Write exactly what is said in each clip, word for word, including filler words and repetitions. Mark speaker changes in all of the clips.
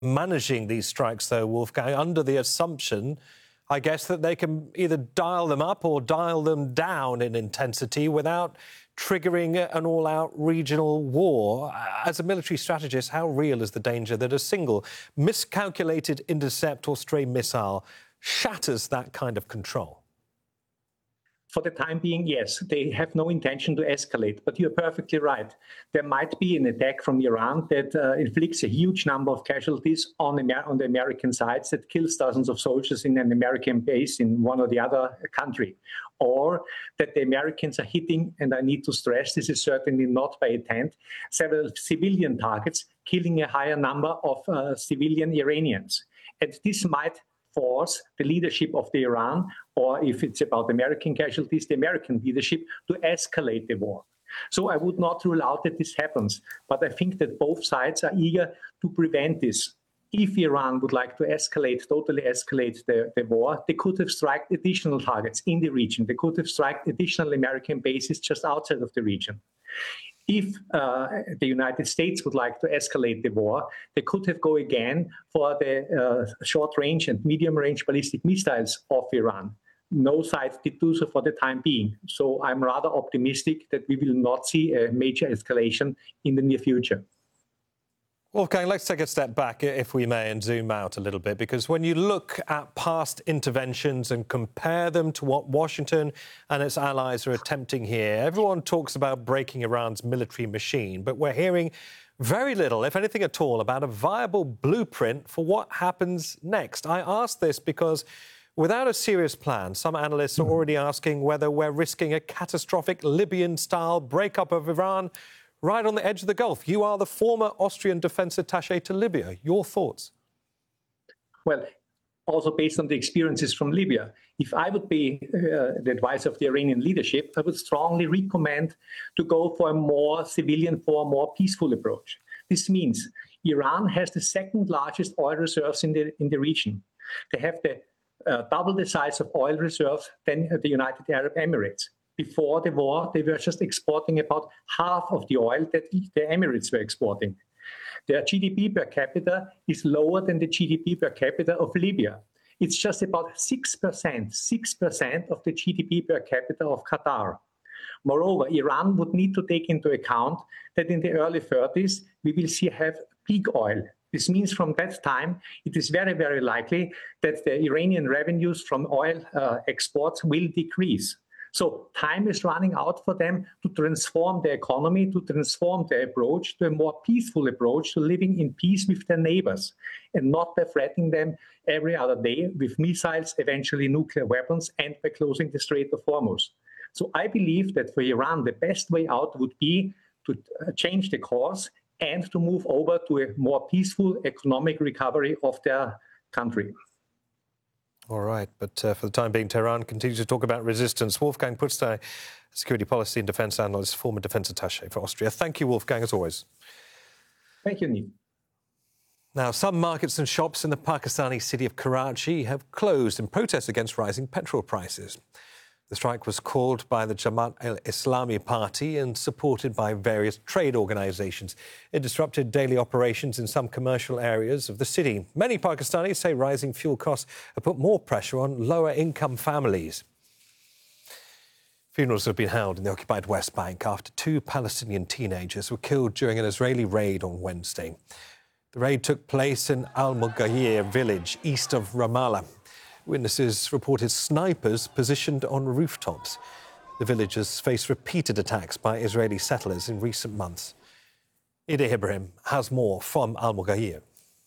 Speaker 1: managing these strikes, though, Wolfgang, under the assumption, I guess, that they can either dial them up or dial them down in intensity without triggering an all-out regional war. As a military strategist, how real is the danger that a single miscalculated intercept or stray missile shatters that kind of control?
Speaker 2: For the time being, yes, they have no intention to escalate. But you're perfectly right. There might be an attack from Iran that uh, inflicts a huge number of casualties on, Amer on the American sides, that kills dozens of soldiers in an American base in one or the other country. Or that the Americans are hitting, and I need to stress, this is certainly not by intent, several civilian targets, killing a higher number of uh, civilian Iranians. And this might force the leadership of the Iran, or if it's about American casualties, the American leadership, to escalate the war. So I would not rule out that this happens, but I think that both sides are eager to prevent this. If Iran would like to escalate, totally escalate the, the war, they could have struck additional targets in the region. They could have struck additional American bases just outside of the region. If uh, the United States would like to escalate the war, they could have go again for the uh, short-range and medium-range ballistic missiles of Iran. No side did do so for the time being. So I'm rather optimistic that we will not see a major escalation in the near future.
Speaker 1: Wolfgang, let's take a step back, if we may, and zoom out a little bit, because when you look at past interventions and compare them to what Washington and its allies are attempting here, everyone talks about breaking Iran's military machine, but we're hearing very little, if anything at all, about a viable blueprint for what happens next. I ask this because without a serious plan, some analysts are already asking whether we're risking a catastrophic Libyan-style breakup of Iran right on the edge of the Gulf. You are the former Austrian defense attaché to Libya. Your thoughts?
Speaker 2: Well, also based on the experiences from Libya, if I would be uh, the advisor of the Iranian leadership, I would strongly recommend to go for a more civilian, for a more peaceful approach. This means Iran has the second largest oil reserves in the, in the region. They have the, uh, double the size of oil reserves than the United Arab Emirates. Before the war, they were just exporting about half of the oil that the Emirates were exporting. Their G D P per capita is lower than the G D P per capita of Libya. It's just about six percent, six percent of the G D P per capita of Qatar. Moreover, Iran would need to take into account that in the early thirties, we will see have peak oil. This means from that time, it is very, very likely that the Iranian revenues from oil uh, exports will decrease. So time is running out for them to transform their economy, to transform their approach to a more peaceful approach to living in peace with their neighbors, and not by threatening them every other day with missiles, eventually nuclear weapons, and by closing the Strait of Hormuz. So I believe that for Iran, the best way out would be to change the course and to move over to a more peaceful economic recovery of their country.
Speaker 1: All right, but uh, for the time being, Tehran continues to talk about resistance. Wolfgang Putztai, security policy and defence analyst, former defence attaché for Austria. Thank you, Wolfgang, as always.
Speaker 2: Thank you, Neil.
Speaker 1: Now, some markets and shops in the Pakistani city of Karachi have closed in protest against rising petrol prices. The strike was called by the Jamaat al-Islami party and supported by various trade organisations. It disrupted daily operations in some commercial areas of the city. Many Pakistanis say rising fuel costs have put more pressure on lower-income families. Funerals have been held in the occupied West Bank after two Palestinian teenagers were killed during an Israeli raid on Wednesday. The raid took place in Al-Mughayir village, east of Ramallah. Witnesses reported snipers positioned on rooftops. The villagers faced repeated attacks by Israeli settlers in recent months. Ida Ibrahim has more from Al-Mughayir.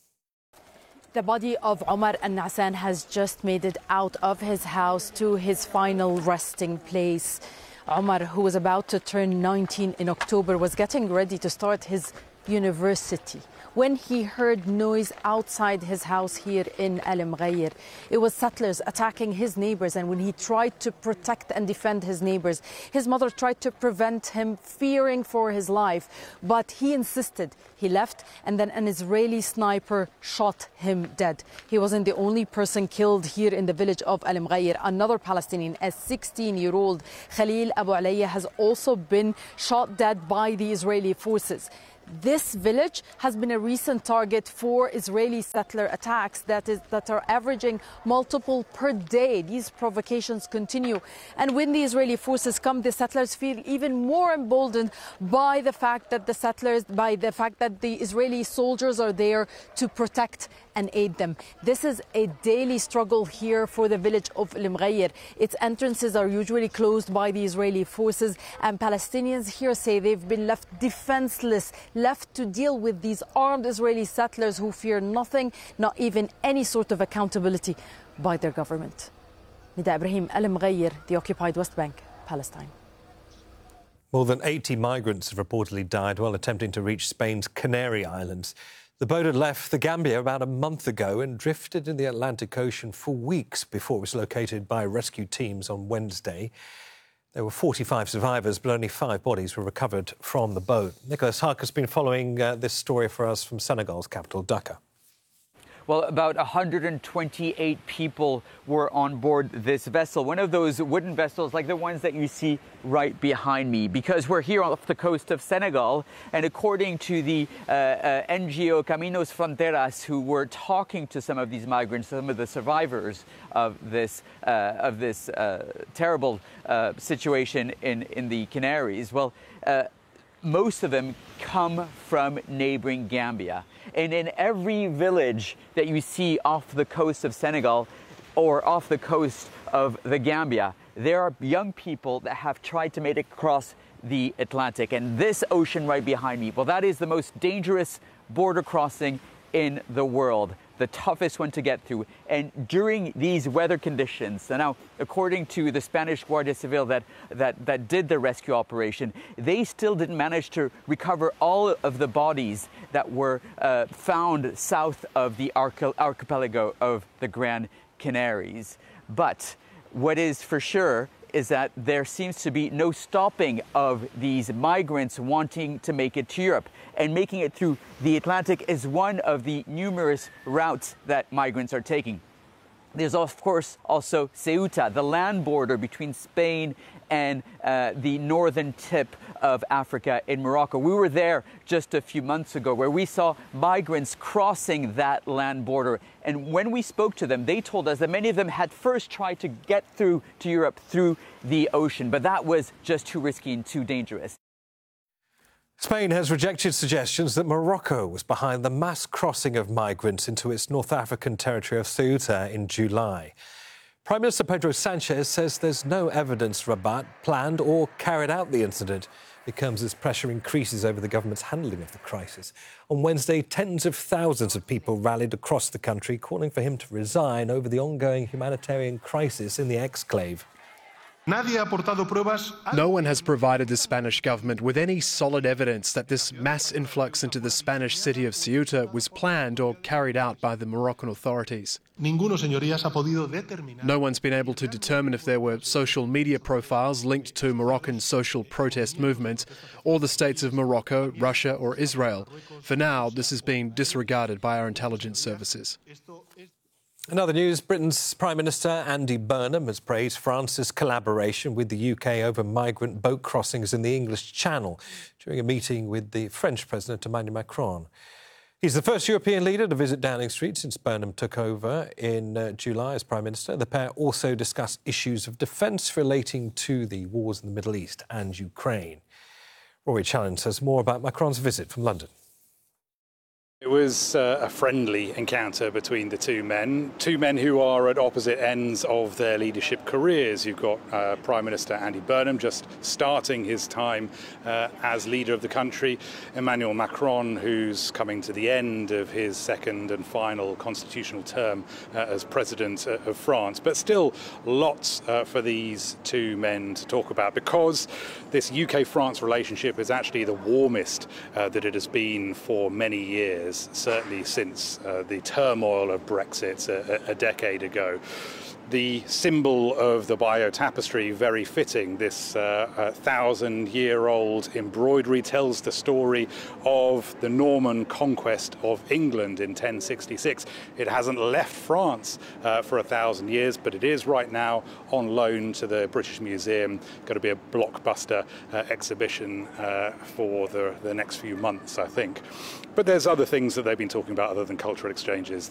Speaker 3: The body of Omar al-Nasan has just made it out of his house to his final resting place. Omar, who was about to turn nineteen in October, was getting ready to start his university when he heard noise outside his house here in Al-Mughayir. It was settlers attacking his neighbors, and when he tried to protect and defend his neighbors, his mother tried to prevent him, fearing for his life, but he insisted. He left, and then an Israeli sniper shot him dead. He wasn't the only person killed here in the village of Al-Mughayir. Another Palestinian, a sixteen-year-old Khalil Abu Alayya, has also been shot dead by the Israeli forces. This village has been a recent target for Israeli settler attacks that is that are averaging multiple per day. These provocations continue. And when the Israeli forces come, the settlers feel even more emboldened by the fact that the settlers, by the fact that the Israeli soldiers are there to protect and aid them. This is a daily struggle here for the village of El Mghayr. Its entrances are usually closed by the Israeli forces, and Palestinians here say they've been left defenseless, left to deal with these armed Israeli settlers who fear nothing, not even any sort of accountability by their government. Nida Ibrahim, El Mghayr, the occupied West Bank, Palestine.
Speaker 1: More than eighty migrants have reportedly died while attempting to reach Spain's Canary Islands. The boat had left the Gambia about a month ago and drifted in the Atlantic Ocean for weeks before it was located by rescue teams on Wednesday. There were forty-five survivors, but only five bodies were recovered from the boat. Nicholas Huck has been following uh, this story for us from Senegal's capital, Dakar.
Speaker 4: Well, about one hundred twenty-eight people were on board this vessel, one of those wooden vessels like the ones that you see right behind me, because we're here off the coast of Senegal. And according to the uh, uh, N G O Caminos Fronteras, who were talking to some of these migrants, some of the survivors of this uh, of this uh, terrible uh, situation in, in the Canaries, well, uh, most of them come from neighboring Gambia. And in every village that you see off the coast of Senegal or off the coast of the Gambia, there are young people that have tried to make it across the Atlantic. And this ocean right behind me, well, that is the most dangerous border crossing in the world, the toughest one to get through. And during these weather conditions, so now, according to the Spanish Guardia Civil that, that, that did the rescue operation, they still didn't manage to recover all of the bodies that were uh, found south of the arch- archipelago of the Gran Canaries. But what is for sure is that there seems to be no stopping of these migrants wanting to make it to Europe. And making it through the Atlantic is one of the numerous routes that migrants are taking. There's, of course, also Ceuta, the land border between Spain and uh, the northern tip of Africa in Morocco. We were there just a few months ago where we saw migrants crossing that land border. And when we spoke to them, they told us that many of them had first tried to get through to Europe through the ocean, but that was just too risky and too dangerous.
Speaker 1: Spain has rejected suggestions that Morocco was behind the mass crossing of migrants into its North African territory of Ceuta in July. Prime Minister Pedro Sanchez says there's no evidence Rabat planned or carried out the incident. It comes as pressure increases over the government's handling of the crisis. On Wednesday, tens of thousands of people rallied across the country, calling for him to resign over the ongoing humanitarian crisis in the exclave.
Speaker 5: No one has provided the Spanish government with any solid evidence that this mass influx into the Spanish city of Ceuta was planned or carried out by the Moroccan authorities. No one's been able to determine if there were social media profiles linked to Moroccan social protest movements or the states of Morocco, Russia or Israel. For now, this is being disregarded by our intelligence services.
Speaker 1: In other news, Britain's Prime Minister Andy Burnham has praised France's collaboration with the U K over migrant boat crossings in the English Channel during a meeting with the French President Emmanuel Macron. He's the first European leader to visit Downing Street since Burnham took over in uh, July as Prime Minister. The pair also discussed issues of defence relating to the wars in the Middle East and Ukraine. Rory Challen says more about Macron's visit from London.
Speaker 6: It was uh, a friendly encounter between the two men, two men who are at opposite ends of their leadership careers. You've got uh, Prime Minister Andy Burnham just starting his time uh, as leader of the country, Emmanuel Macron, who's coming to the end of his second and final constitutional term uh, as president uh, of France. But still lots uh, for these two men to talk about, because this U K-France relationship is actually the warmest uh, that it has been for many years. Certainly since uh, the turmoil of Brexit a, a decade ago. the symbol of the Bayeux tapestry very fitting. This uh, uh, thousand-year-old embroidery tells the story of the Norman conquest of England in ten sixty-six. It hasn't left France uh, for a thousand years, but it is right now on loan to the British Museum. Going to be a blockbuster uh, exhibition uh, for the, the next few months, I think. But there's other things that they've been talking about other than cultural exchanges.